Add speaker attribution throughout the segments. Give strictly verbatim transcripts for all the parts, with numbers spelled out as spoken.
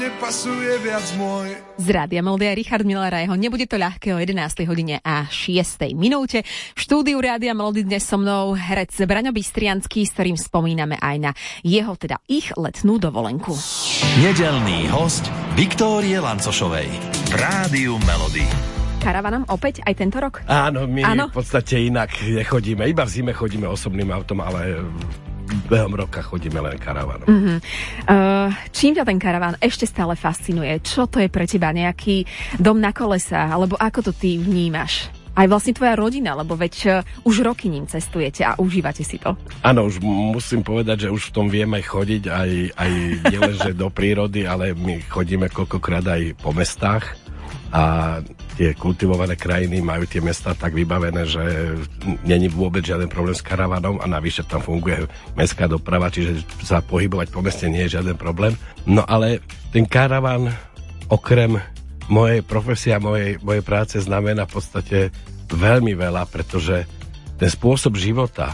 Speaker 1: Nepasuje viac môj.
Speaker 2: Z Rádia Melody Richard Miller a jeho Nebude to ľahké o jedenástej hodine a šiestej minúte. V štúdiu Rádia Melody dnes so mnou herec Braňo Bystriansky, s ktorým spomíname aj na jeho, teda ich letnú dovolenku.
Speaker 3: Nedeľný host Viktórie Lancošovej v Rádiu Melody.
Speaker 2: Karavanom opäť aj tento rok?
Speaker 4: Áno, my
Speaker 2: Áno?
Speaker 4: v podstate inak nechodíme. Iba v zime chodíme osobným autom, ale behom roka chodíme len karavanom.
Speaker 2: Uh-huh. Uh, čím ťa ten karaván ešte stále fascinuje? Čo to je pre teba? Nejaký dom na kolesách? Alebo ako to ty vnímaš? Aj vlastne tvoja rodina, lebo veď uh, už roky ním cestujete a užívate si to.
Speaker 4: Áno, už musím povedať, že už v tom vieme chodiť aj, aj nielenže do prírody, ale my chodíme koľkokrát aj po mestách. A tie kultivované krajiny majú tie mestá tak vybavené, že není vôbec žiaden problém s karavanom a navyše tam funguje mestská doprava, čiže sa pohybovať po meste nie je žiaden problém. No ale ten karavan okrem mojej profesie a mojej, mojej práce znamená v podstate veľmi veľa, pretože ten spôsob života,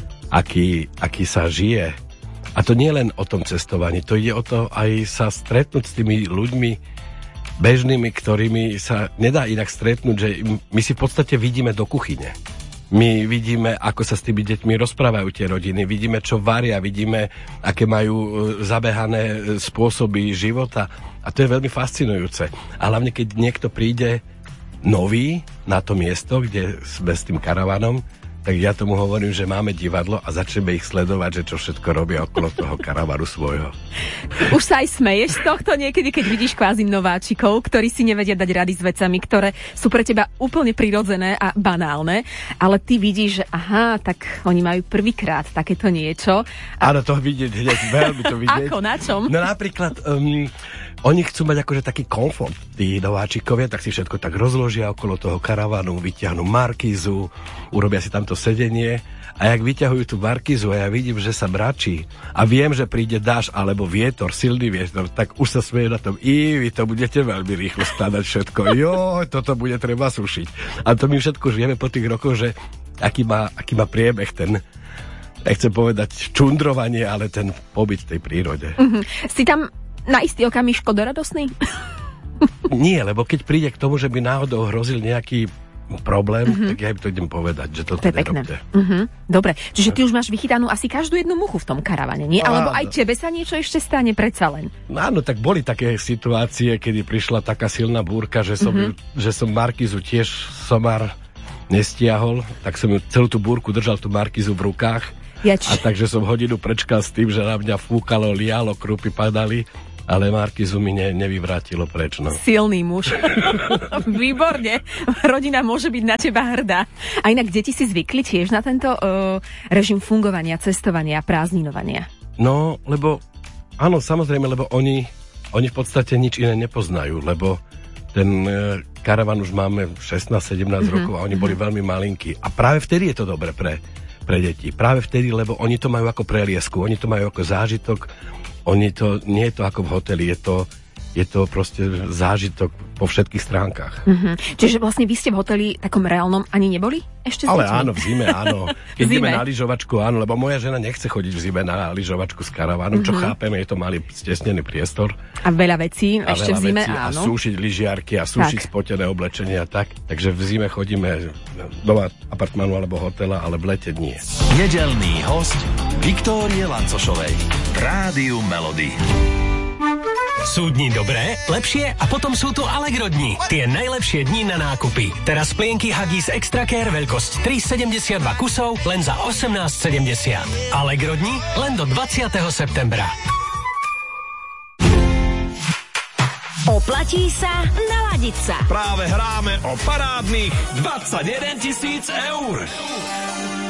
Speaker 4: aký, aký sa žije, a to nie len o tom cestovaní, to ide o to aj sa stretnúť s tými ľuďmi bežnými, ktorými sa nedá inak stretnúť, že my si v podstate vidíme do kuchyne. My vidíme, ako sa s tými deťmi rozprávajú tie rodiny, vidíme, čo varia, vidíme, aké majú zabehané spôsoby života a to je veľmi fascinujúce. A hlavne, keď niekto príde nový na to miesto, kde sme s tým karavanom, tak ja tomu hovorím, že máme divadlo a začneme ich sledovať, že čo všetko robia okolo toho karavanu svojho.
Speaker 2: Už sa aj smeješ z tohto niekedy, keď vidíš kvázi nováčikov, ktorí si nevedia dať rady s vecami, ktoré sú pre teba úplne prirodzené a banálne, ale ty vidíš, že aha, tak oni majú prvýkrát takéto niečo. A...
Speaker 4: Áno, to vidieť, hneď, veľmi to vidieť.
Speaker 2: Ako, na čom?
Speaker 4: No napríklad... Um, Oni chcú mať akože taký komfort, tí nováčikovia, tak si všetko tak rozložia okolo toho karavanu, vyťahnú markízu, urobia si tamto sedenie a jak vyťahujú tú markízu a ja vidím, že sa mračí a viem, že príde dážď alebo vietor, silný vietor, tak už sa smeje na tom, i vy to budete veľmi rýchlo skladať všetko, jo, toto bude treba sušiť. A to my všetko žijeme po tých rokoch, že aký má, aký má priebeh ten, nechcem povedať čundrovanie, ale ten pobyt v tej prírode.
Speaker 2: Mm-hmm. Si tam na istý okamih škodoradosný?
Speaker 4: Nie, lebo keď príde k tomu, že by náhodou hrozil nejaký problém, mm-hmm. tak ja im to idem povedať, že toto
Speaker 2: to
Speaker 4: nerobte.
Speaker 2: Mm-hmm. Dobre, čiže ty už máš vychytanú asi každú jednu muchu v tom karavane, nie?
Speaker 4: No,
Speaker 2: alebo
Speaker 4: áno.
Speaker 2: aj tebe sa niečo ešte stane predsa len?
Speaker 4: No áno, tak boli také situácie, kedy prišla taká silná búrka, že som, mm-hmm. že som markízu tiež somár nestiahol, tak som ju celú tú búrku držal tú markízu v rukách. Jač. A takže som hodinu prečkal s tým, že na mňa fúkalo, lialo, krupy padali. Ale markízu mi ne, nevyvrátilo preč, no.
Speaker 2: Silný muž. Výborne. Rodina môže byť na teba hrdá. A inak deti si zvykli tiež na tento uh, režim fungovania, cestovania, prázdninovania?
Speaker 4: No, lebo áno, samozrejme, lebo oni, oni v podstate nič iné nepoznajú, lebo ten uh, karavan už máme šestnásť sedemnásť mm-hmm. rokov a oni boli veľmi malinkí. A práve vtedy je to dobre pre, pre deti. Práve vtedy, lebo oni to majú ako preliesku, oni to majú ako zážitok. Oni to, nie je to ako v hoteli, je to, je to proste zážitok po všetkých stránkach.
Speaker 2: Mm-hmm. Čiže vlastne vy ste v hoteli takom reálnom ani neboli? Ešte
Speaker 4: Ale áno, v zime áno. Keď
Speaker 2: zime.
Speaker 4: ideme na lyžovačku, áno, lebo moja žena nechce chodiť v zime na lyžovačku s karavanom, mm-hmm. čo chápeme, je to malý stesnený priestor.
Speaker 2: A veľa vecí
Speaker 4: a
Speaker 2: ešte
Speaker 4: veľa
Speaker 2: v zime,
Speaker 4: vecí,
Speaker 2: áno.
Speaker 4: A súšiť lyžiarky a súšiť tak. Spotené oblečenia a tak. Takže v zime chodíme doma apartmánu alebo hotela, ale v lete nie.
Speaker 3: Nedeľný host Viktórie Lancošovej v Rádiu Melody. Sú dni dobré, lepšie a potom sú tu Allegro dni. Tie najlepšie dni na nákupy. Teraz plienky Huggies Extra Care veľkosť tri sedemdesiatdva kusov len za osemnásť sedemdesiat. Allegro dni len do dvadsiateho septembra.
Speaker 5: Oplatí sa naladiť sa.
Speaker 6: Práve hráme o parádnych dvadsaťjeden tisíc eur.